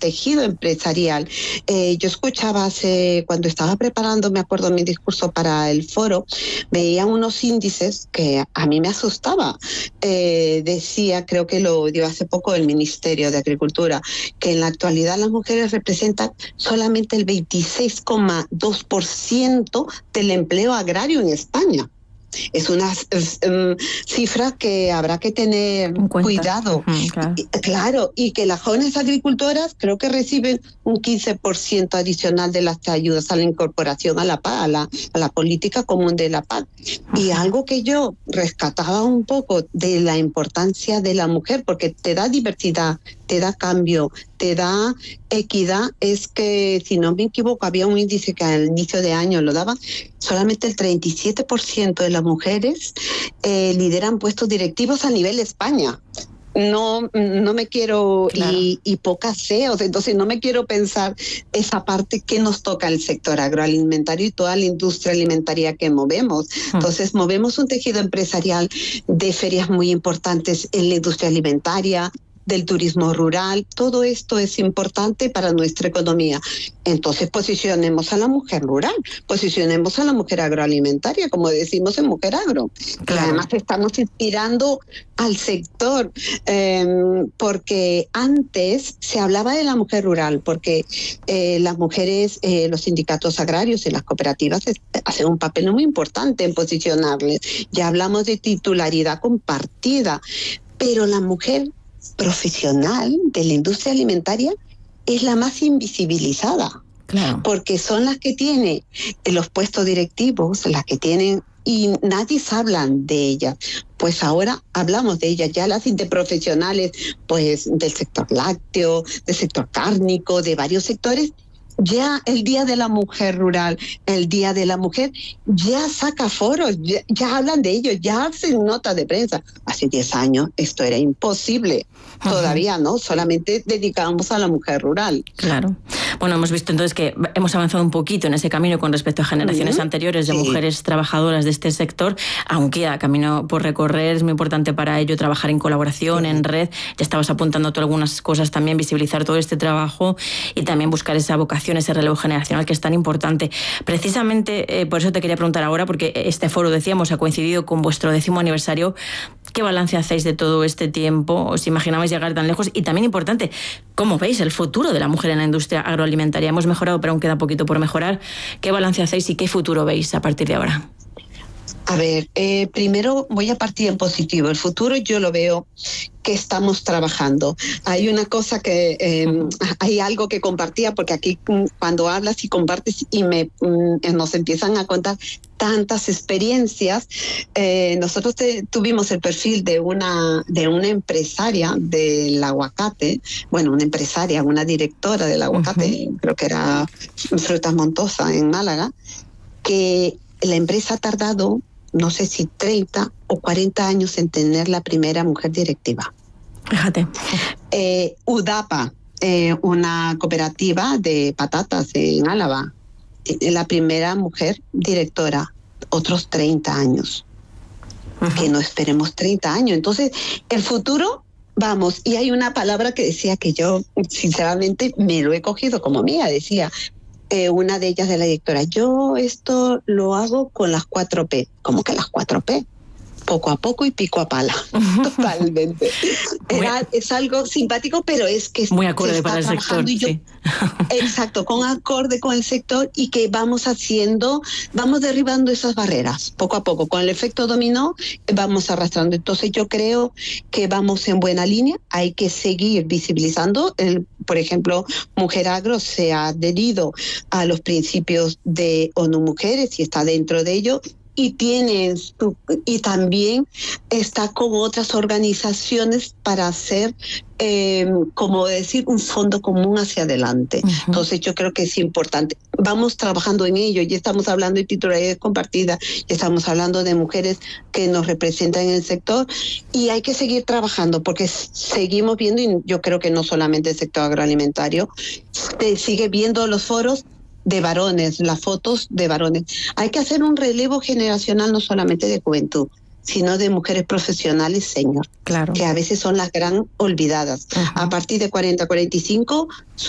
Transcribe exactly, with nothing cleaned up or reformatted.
tejido empresarial. Eh, yo escuchaba hace, cuando estaba preparando, me acuerdo, mi discurso para el foro, veía unos índices que a mí me asustaba. Eh, decía, creo que lo dio hace poco el Ministerio de Agricultura, que en la actualidad las mujeres representan solamente el veintiséis coma dos por ciento del empleo agrario en España. Es una es, um, cifra que habrá que tener cuidado. Uh-huh, claro. Y, claro, y que las jóvenes agricultoras creo que reciben un quince por ciento adicional de las ayudas a la incorporación a la P A C, a la, a la política común de la P A C. Uh-huh. Y algo que yo rescataba un poco de la importancia de la mujer, porque te da diversidad, te da cambio, te da equidad, es que, si no me equivoco, había un índice que al inicio de año lo daban, solamente el treinta y siete por ciento de las mujeres eh, lideran puestos directivos a nivel España. No, no me quiero, claro. y, y pocas C E Os, entonces no me quiero pensar esa parte que nos toca el sector agroalimentario y toda la industria alimentaria que movemos. Hmm. Entonces movemos un tejido empresarial de ferias muy importantes en la industria alimentaria, del turismo rural, todo esto es importante para nuestra economía. Entonces posicionemos a la mujer rural, posicionemos a la mujer agroalimentaria, como decimos en Mujer Agro. Claro. Además estamos inspirando al sector, eh, porque antes se hablaba de la mujer rural, porque eh, las mujeres, eh, los sindicatos agrarios y las cooperativas hacen un papel muy importante en posicionarles. Ya hablamos de titularidad compartida, pero la mujer profesional de la industria alimentaria es la más invisibilizada, claro. porque son las que tienen los puestos directivos, las que tienen, y nadie habla de ellas. Pues ahora hablamos de ellas, ya las interprofesionales, pues del sector lácteo, del sector cárnico, de varios sectores. Ya el Día de la Mujer Rural, el Día de la Mujer, ya saca foros, ya, ya hablan de ello, ya hacen notas de prensa. Hace diez años esto era imposible. Ajá. Todavía no, solamente dedicábamos a la mujer rural. Claro. Bueno, hemos visto entonces que hemos avanzado un poquito en ese camino con respecto a generaciones uh-huh. anteriores de sí. mujeres trabajadoras de este sector, aunque queda camino por recorrer. Es muy importante para ello trabajar en colaboración, uh-huh. en red. Ya estabas apuntando tú algunas cosas también, visibilizar todo este trabajo y también buscar esa vocación, ese relevo generacional que es tan importante. Precisamente eh, por eso te quería preguntar ahora, porque este foro, decíamos, ha coincidido con vuestro décimo aniversario. ¿Qué balance hacéis de todo este tiempo? ¿Os imaginabais llegar tan lejos? Y también importante, ¿cómo veis el futuro de la mujer en la industria agroalimentaria? Hemos mejorado, pero aún queda poquito por mejorar. ¿Qué balance hacéis y qué futuro veis a partir de ahora? A ver, eh, primero voy a partir en positivo. El futuro yo lo veo que estamos trabajando. Hay una cosa que, eh, uh-huh. hay algo que compartía, porque aquí cuando hablas y compartes y me mm, nos empiezan a contar tantas experiencias, eh, nosotros te, tuvimos el perfil de una, de una empresaria del aguacate, bueno, una empresaria, una directora del aguacate, uh-huh. creo que era Frutas Montosa en Málaga, que la empresa ha tardado, no sé si treinta o cuarenta años en tener la primera mujer directiva. Fíjate. Eh, Udapa, eh, una cooperativa de patatas en Álava, la primera mujer directora, otros treinta años. Uh-huh. Que no esperemos treinta años. Entonces, el futuro, vamos, y hay una palabra que decía que yo, sinceramente, me lo he cogido como mía, decía, Eh, una de ellas de la directora, yo esto lo hago con las cuatro P. ¿Cómo que las cuatro P? Poco a poco y pico a pala. Totalmente. Era, es algo simpático, pero es que muy acorde para el sector. Y yo, sí. Exacto, con acorde con el sector, y que vamos haciendo, vamos derribando esas barreras poco a poco. Con el efecto dominó vamos arrastrando. Entonces yo creo que vamos en buena línea. Hay que seguir visibilizando. El, por ejemplo, Mujer Agro se ha adherido a los principios de ONU Mujeres y está dentro de ello. Y tiene su, y también está con otras organizaciones para hacer, eh, como decir, un fondo común hacia adelante. Uh-huh. Entonces yo creo que es importante. Vamos trabajando en ello. Ya estamos hablando de titularidad compartida, ya estamos hablando de mujeres que nos representan en el sector, y hay que seguir trabajando porque seguimos viendo, y yo creo que no solamente el sector agroalimentario, se sigue viendo los foros de varones, las fotos de varones. Hay que hacer un relevo generacional no solamente de juventud, sino de mujeres profesionales senior, claro. que a veces son las gran olvidadas. Uh-huh. A partir de cuarenta, cuarenta y cinco